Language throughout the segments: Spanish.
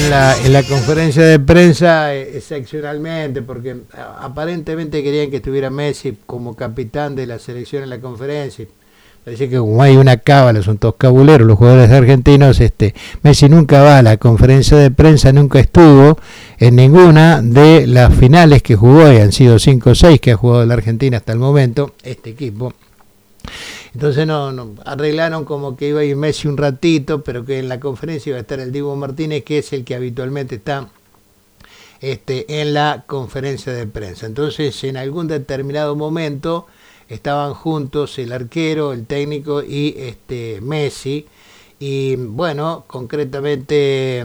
en la conferencia de prensa excepcionalmente, porque aparentemente querían que estuviera Messi como capitán de la selección en la conferencia. Parece que como hay una cábala, son todos cabuleros los jugadores argentinos, Messi nunca va a la conferencia de prensa, nunca estuvo en ninguna de las finales que jugó, y han sido 5 o 6 que ha jugado la Argentina hasta el momento, este equipo. Entonces no arreglaron como que iba a ir Messi un ratito, pero que en la conferencia iba a estar el Dibu Martínez, que es el que habitualmente está en la conferencia de prensa. Entonces en algún determinado momento estaban juntos el arquero, el técnico y Messi, y bueno, concretamente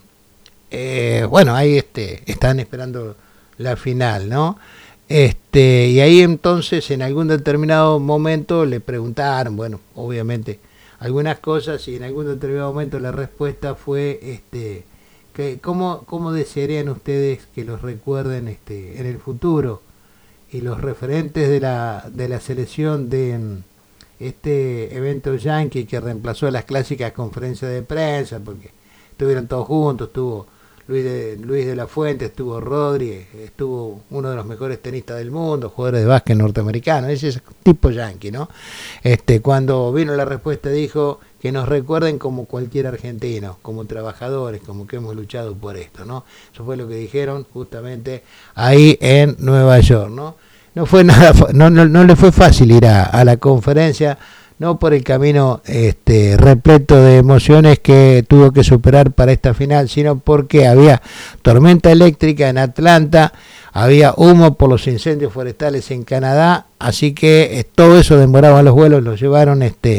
ahí están esperando la final, ¿no? Y ahí entonces en algún determinado momento le preguntaron, bueno, obviamente algunas cosas, y en algún determinado momento la respuesta fue que ¿cómo desearían ustedes que los recuerden en el futuro? Y los referentes de la selección de este evento yankee que reemplazó a las clásicas conferencias de prensa, porque estuvieron todos juntos, estuvo Luis de la Fuente, estuvo Rodri, estuvo uno de los mejores tenistas del mundo, jugadores de básquet norteamericano, ese es tipo yankee, ¿no? Cuando vino la respuesta dijo que nos recuerden como cualquier argentino, como trabajadores, como que hemos luchado por esto, ¿no? Eso fue lo que dijeron justamente ahí en Nueva York, ¿no? No fue nada, no le fue fácil ir a la conferencia, no por el camino repleto de emociones que tuvo que superar para esta final, sino porque había tormenta eléctrica en Atlanta, había humo por los incendios forestales en Canadá, así que todo eso demoraba los vuelos, los llevaron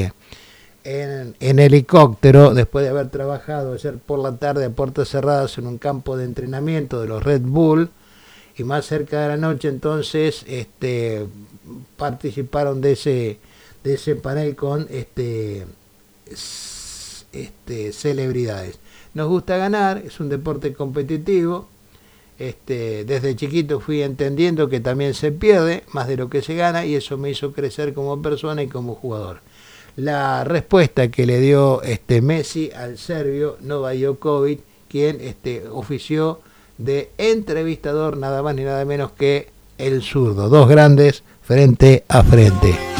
en helicóptero, después de haber trabajado ayer por la tarde a puertas cerradas en un campo de entrenamiento de los Red Bull, y más cerca de la noche entonces participaron de ese panel con celebridades. Nos gusta ganar, es un deporte competitivo. Desde chiquito fui entendiendo que también se pierde más de lo que se gana, y eso me hizo crecer como persona y como jugador. La respuesta que le dio Messi al serbio Novak Djokovic, quien ofició de entrevistador nada más ni nada menos que el zurdo. Dos grandes frente a frente.